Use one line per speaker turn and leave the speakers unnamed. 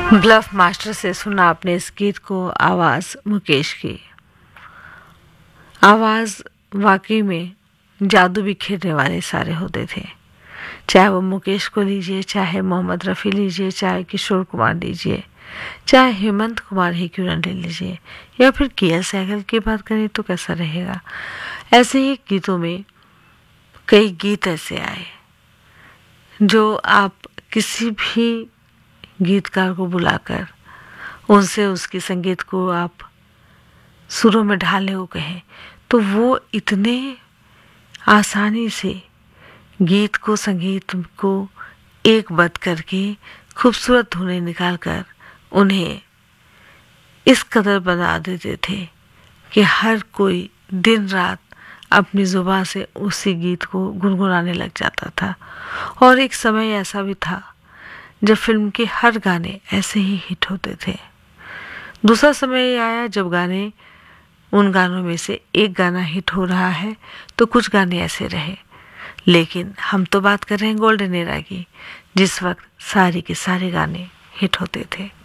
Bulb master से सुना आपने इस गीत को। आवाज़ मुकेश की। आवाज़ वाकई में जादू बिखेरने वाले सारे होते थे, चाहे वो मुकेश को लीजिए, चाहे मोहम्मद रफ़ी लीजिए, चाहे किशोर कुमार लीजिए, चाहे हेमंत कुमार ही क्यों न ले लीजिए, या फिर किया सहगल की बात करें तो कैसा रहेगा। ऐसे ही गीतों में कई गीत ऐसे आए जो आप किसी भी गीतकार को बुलाकर उनसे उसकी संगीत को आप सुरों में ढाले हो कहें तो वो इतने आसानी से गीत को, संगीत को एकबद्ध करके खूबसूरत धुनें निकालकर उन्हें इस कदर बना देते थे कि हर कोई दिन रात अपनी जुबान से उसी गीत को गुनगुनाने लग जाता था। और एक समय ऐसा भी था जब फिल्म के हर गाने ऐसे ही हिट होते थे। दूसरा समय आया जब उन गानों में से एक गाना हिट हो रहा है तो कुछ गाने ऐसे रहे। लेकिन हम तो बात कर रहे हैं गोल्डन एरा की, जिस वक्त सारे के सारे गाने हिट होते थे।